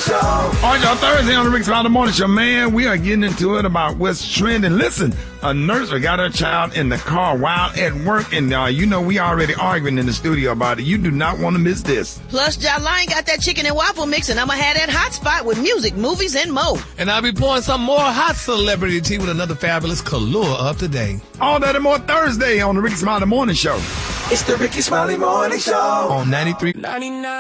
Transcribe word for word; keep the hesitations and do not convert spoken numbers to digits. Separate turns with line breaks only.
Show.
All right, y'all, Thursday on the Ricky Smiley Morning Show, man, we are getting into it about what's trending. Listen, a nurse got her child in the car while at work, and uh, you know we already arguing in the studio about it. You do not want to miss this.
Plus, Jolene got that chicken and waffle mix, and I'm going to have that hot spot with music, movies, and more.
And I'll be pouring some more hot celebrity tea with another fabulous Kalua up today.
All that and more Thursday on the Ricky Smiley Morning Show.
It's the Ricky Smiley Morning Show.
On ninety-three
ninety-nine